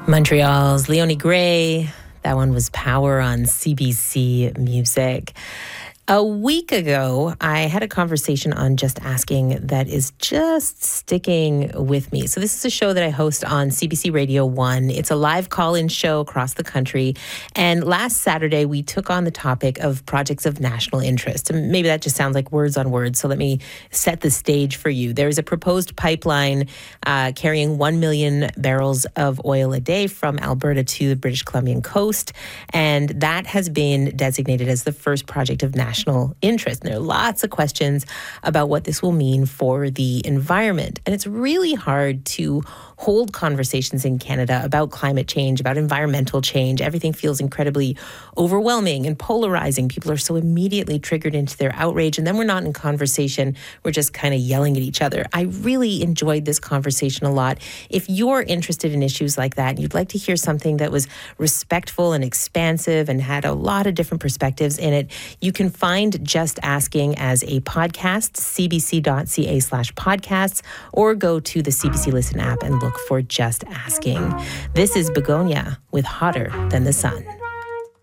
Montreal's Leonie Gray. That one was Power on CBC Music. A week ago, I had a conversation on Just Asking that is just sticking with me. So this is a show that I host on CBC Radio 1. It's a live call-in show across the country. And last Saturday, we took on the topic of projects of national interest. And maybe that just sounds like words on words, so let me set the stage for you. There is a proposed pipeline carrying 1 million barrels of oil a day from Alberta to the British Columbian coast. And that has been designated as the first project of national interest. And there are lots of questions about what this will mean for the environment. And it's really hard to hold conversations in Canada about climate change, about environmental change. Everything feels incredibly overwhelming and polarizing. People are so immediately triggered into their outrage, and then we're not in conversation. We're just kind of yelling at each other. I really enjoyed this conversation a lot. If you're interested in issues like that, and you'd like to hear something that was respectful and expansive and had a lot of different perspectives in it, you can find Just Asking as a podcast, cbc.ca/podcasts, or go to the CBC Listen app and look for Just Asking. This is Begonia with Hotter Than the Sun.